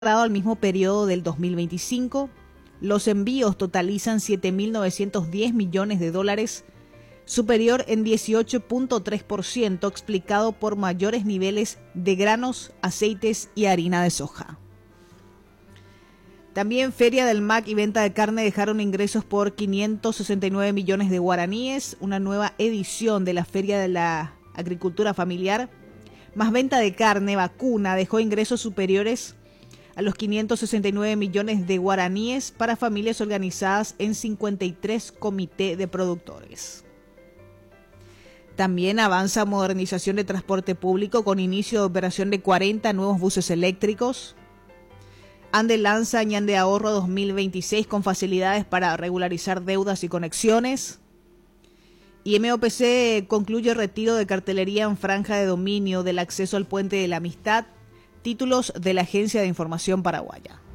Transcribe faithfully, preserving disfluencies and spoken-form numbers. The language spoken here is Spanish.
al mismo periodo del dos mil veinticinco. Los envíos totalizan siete mil novecientos diez millones de dólares, superior en dieciocho punto tres por ciento, explicado por mayores niveles de granos, aceites y harina de soja. También Feria del M A C y venta de carne dejaron ingresos por quinientos sesenta y nueve millones de guaraníes, una nueva edición de la Feria de la Agricultura Familiar, más venta de carne vacuna dejó ingresos superiores a los quinientos sesenta y nueve millones de guaraníes para familias organizadas en cincuenta y tres comités de productores. También avanza modernización de transporte público con inicio de operación de cuarenta nuevos buses eléctricos. Ande lanza Ñande Ahorro dos mil veintiséis con facilidades para regularizar deudas y conexiones. Y M O P C concluye retiro de cartelería en franja de dominio del acceso al Puente de la Amistad, títulos de la Agencia de Información Paraguaya.